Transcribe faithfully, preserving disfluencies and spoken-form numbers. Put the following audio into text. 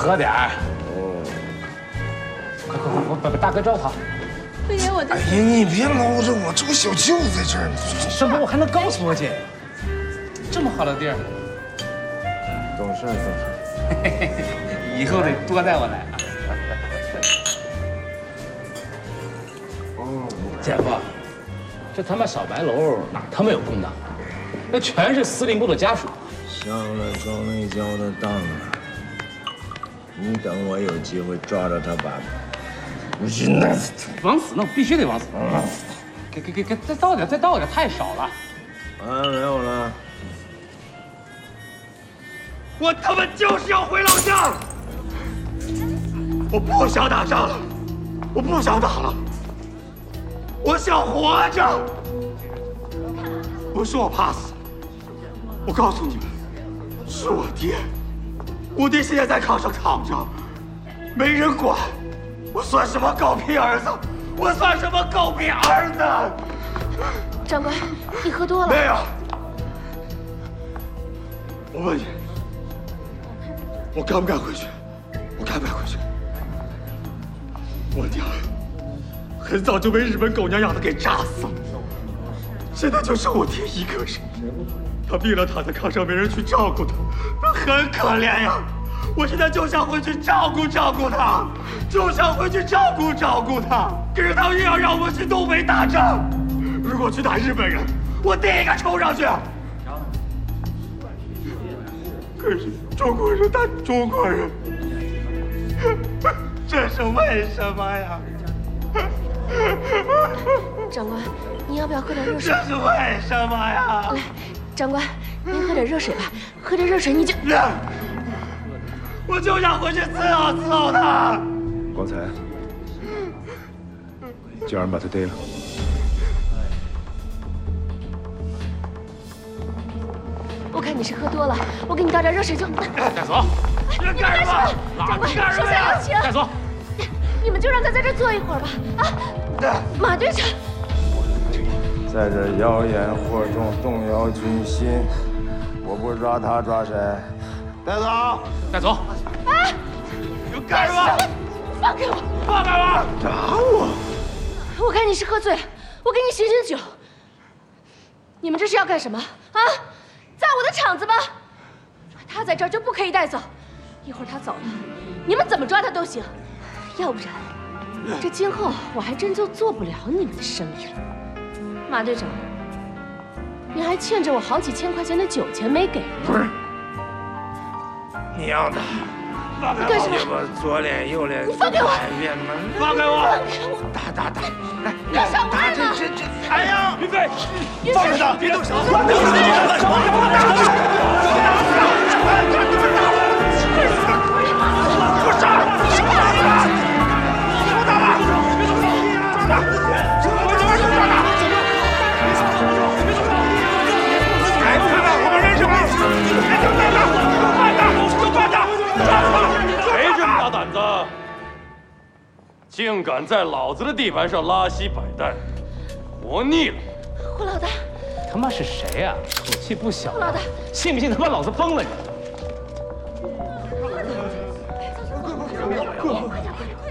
喝点儿。哦。快快快，我把把大哥招好。 飞爷，我的。 哎呀，你别搂着我，这我小舅在这儿呢。 什么？我还能告诉我姐？这么好的地儿。 懂事懂事。以后得多带我来啊。哦，姐夫，这他妈小白楼哪他妈有公党？那全是司令部的家属。 上了庄内交的当啊！你等我有机会抓着他把，我去弄死他！ 往死弄，必须得往死弄！给给给给，再倒点，再倒点，太少了。 啊，没有了。 我他妈就是要回老家！我不想打仗了，我不想打了，我想活着。不是我怕死，我告诉你们，是我爹。我爹现在在炕上躺着，没人管。我算什么狗屁儿子？我算什么狗屁儿子？ 长官，你喝多了。 没有。我问你，我敢不敢回去？我敢不敢回去？我娘很早就被日本狗娘养的给炸死了，现在就剩我爹一个人。他病了，躺在炕上，没人去照顾他，他很可怜呀。我现在就想回去照顾照顾他，就想回去照顾照顾他。可是他们又要让我去东北打仗，如果去打日本人，我第一个冲上去。可是中国人打中国人，这是为什么呀？ 长官，您要不要喝点热水？ 这是为什么呀？ 来，长官，您喝点热水吧，喝点热水你就。 我就想回去伺候伺候他。 光彩，叫人把他逮了。 我看你是喝多了，我给你倒点热水就。 带走！ 你们干什么？ 长官，手下留情。 带走！ 你们就让他在这坐一会儿吧。啊，马队长。 在这谣言惑众，动摇军心，我不抓他抓谁？带走！ 带走！ 啊！ 你们干什么？ 放开我！ 放开我！ 打我！ 我看你是喝醉了，我给你醒醒酒。你们这是要干什么啊？砸我的场子吗？他在这儿就不可以带走，一会儿他走了，你们怎么抓他都行。要不然，这今后我还真就做不了你们的生意了。马队长，你还欠着我好几千块钱的酒钱没给。 不是，你要打， 放开干什么？ 我左脸右脸， 你放开我！ 放开我！ 放开我！ 打打打！来， 你要上打班吗？ 这这这！ 哎呀， 云飞， 放开他，别动手！ 谁这么大胆子，竟敢在老子的地盘上拉稀摆蛋，活腻了！ 胡老大， 他妈是谁呀？口气不小。 胡老大， 信不信他妈老子崩了你？